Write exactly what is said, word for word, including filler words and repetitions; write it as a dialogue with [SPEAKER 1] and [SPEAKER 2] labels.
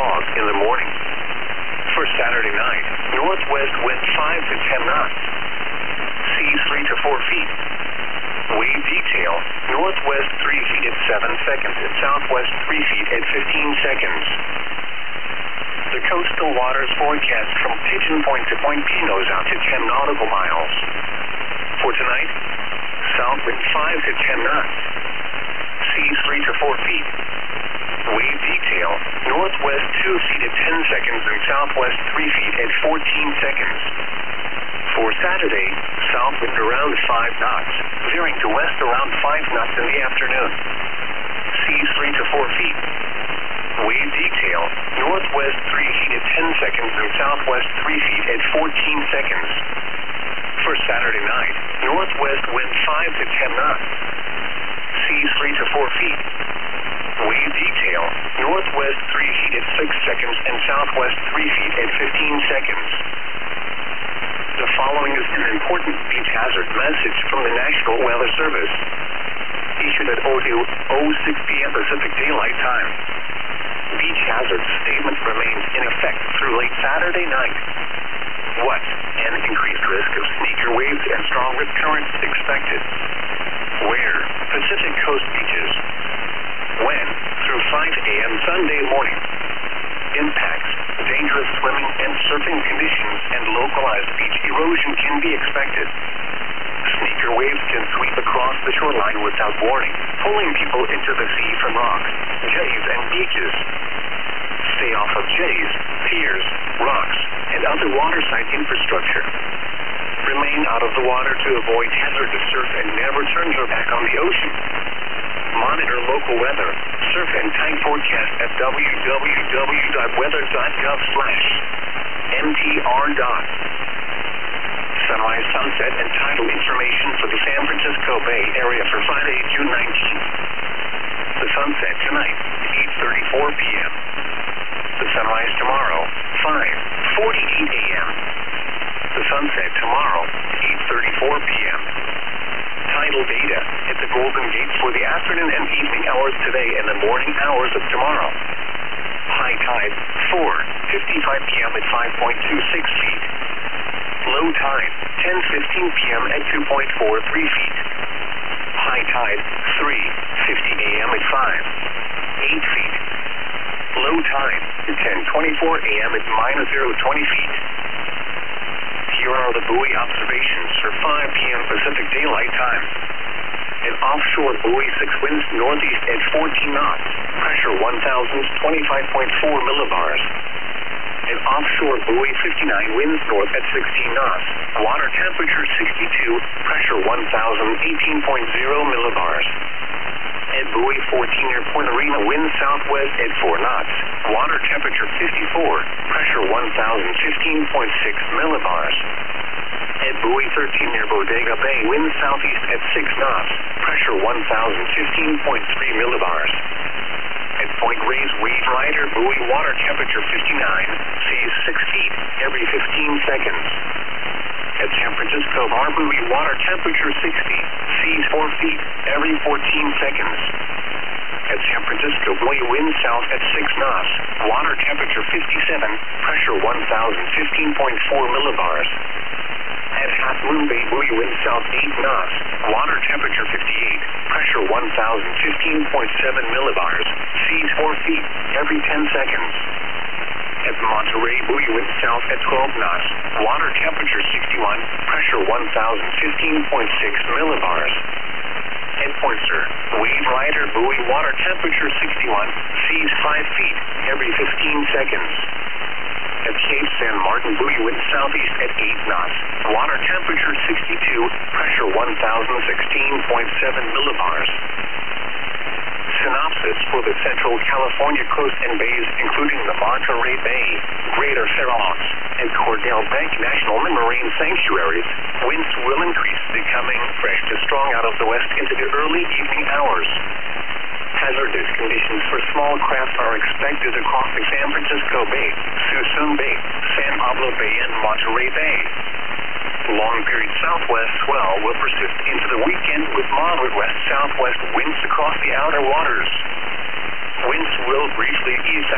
[SPEAKER 1] fog in the morning. For Saturday night, northwest wind five to ten knots. Seas three to four feet. Wave detail, northwest three feet at seven seconds and southwest three feet at fifteen seconds. The coastal waters forecast from Pigeon Point to Point Pinos out to ten nautical miles. For tonight, south wind five to ten knots. Seas three to four feet. Wave detail, northwest two feet at ten seconds and southwest three feet at fourteen seconds. For Saturday, south wind around five knots, veering to west around five knots in the afternoon. Seas three to four feet. Wave detail, northwest three feet at ten seconds and southwest three feet at fourteen seconds. For Saturday night, northwest wind five to ten knots. Seas three to four feet. Wave detail, northwest three feet at six seconds and southwest three feet at fifteen seconds. The following is an important beach hazard message from the National Weather Service. Issued at oh two oh six p m Pacific Daylight Time. Beach hazard statement remains in effect through late Saturday night. What? An increased risk of sneaker waves and strong rip currents expected. Where? Pacific Coast beaches. When? Through five a m Sunday morning. Impacts, dangerous swimming and surfing conditions, and localized beach erosion can be expected. Sneaker waves can sweep across the shoreline without warning, pulling people into the sea from rocks, jetties, and beaches. Stay off of jetties, piers, rocks, and other waterside infrastructure. Remain out of the water to avoid hazardous surf and never turn your back on the ocean. Monitor local weather, surf and tide forecast at w w w dot weather dot gov slash m t r dot. Sunrise, sunset, and tidal information for the San Francisco Bay Area for Friday, June nineteenth. The sunset tonight, eight thirty-four p m The sunrise tomorrow, five forty-eight a m The sunset tomorrow, eight thirty-four p m Tidal data at the Golden Gate for the afternoon and evening hours today and the morning hours of tomorrow. High tide, four fifty-five p m at five point two six feet. Low tide, ten fifteen p m at two point four three feet. High tide, three fifty a m at five, eight feet. Low tide, ten twenty-four a m at minus zero twenty feet. Here are the buoy observations for five p m Pacific Daylight Time. An offshore buoy, six winds northeast at fourteen knots, pressure one thousand twenty-five point four millibars. An offshore buoy, fifty-nine, winds north at sixteen knots, water temperature sixty-two, pressure one thousand eighteen point zero millibars. At buoy fourteen near Point Arena, winds southwest at four knots, water temperature fifty-four, pressure one thousand fifteen point six millibars. At buoy thirteen near Bodega Bay, winds southeast at six knots, pressure one thousand fifteen point three millibars. At Point Reyes, wave rider, buoy, water temperature fifty-nine, seas six feet every fifteen seconds. At San Francisco Bar, buoy, water temperature sixty, seas four feet every fourteen seconds. At San Francisco buoy, wind south at six knots, water temperature fifty-seven, pressure one thousand fifteen point four millibars. At Half Moon Bay, buoy, wind south eight knots, water temperature fifty-eight, pressure one thousand fifteen point seven millibars, seas four feet every ten seconds. At Monterey, buoy, wind south at twelve knots, water temperature sixty-one, pressure one thousand fifteen point six millibars. At Point Sur, wave rider, buoy, water temperature sixty-one, seas five feet every fifteen seconds. At Cape San Martin, buoy, wind southeast at eight knots, water temperature sixty-two, pressure one thousand sixteen point seven millibars. Synopsis for the Central California coast and bays, including the Monterey Bay, Greater Fair Oaks, and Cordell Bank National Marine Sanctuaries. Winds will increase, becoming fresh to strong out of the west into the early evening hours. Hazardous conditions for small craft are expected across the San Francisco Bay, Suisun Bay, San Pablo Bay, and Monterey Bay. Long-period southwest swell will persist into the weekend with moderate west-southwest winds across the outer waters. Winds will briefly ease